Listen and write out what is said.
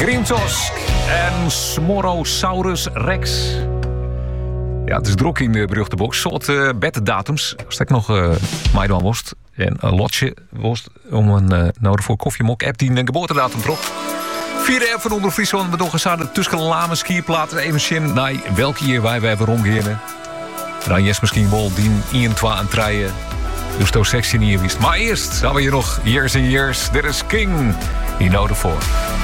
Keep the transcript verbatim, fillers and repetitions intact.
Grimtos en Smorosaurus Rex. Ja, het is druk in de beruchte box. Soort uh, beddatums. Als ik nog uh, meidaan was en een lotje was om een uh, nodig voor koffiemok app die een geboortedatum trok. Vierde app van Onder Friesland met nog eens tussen lame skierplaten even zien. Nee, welke hier wij wij waarom gaan. Dan is misschien wel die één, twee en drie. Dus toch sexy niet wist. Maar eerst hebben we hier nog Years and Years. There is King. Die nodig voor.